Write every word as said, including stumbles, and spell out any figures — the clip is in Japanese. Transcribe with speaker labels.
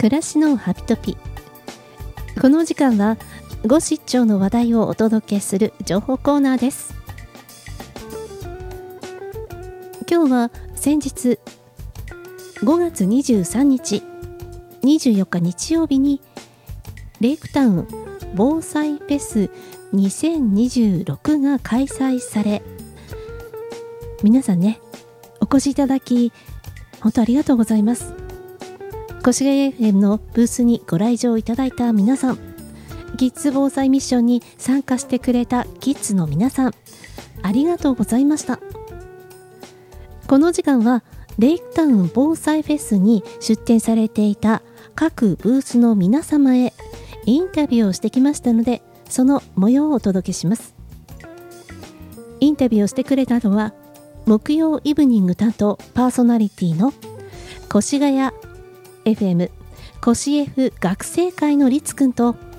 Speaker 1: 暮らしのハピトピ。この時間はご出張の話題をお届けする情報コーナーです。今日は先日ごがつにじゅうさんにちにじゅうよっか日曜日にレイクタウン防災フェスにせんにじゅうろくが開催され、皆さんねお越しいただき本当ありがとうございます。越谷 エフエム のブースにご来場いただいた皆さん、キッズ防災ミッションに参加してくれたキッズの皆さん、ありがとうございました。この時間はレイクタウン防災フェスに出展されていた各ブースの皆様へインタビューをしてきましたので、その模様をお届けします。インタビューをしてくれたのは木曜イブニング担当パーソナリティの越谷 エフエム 越 F 学生会のりつくんと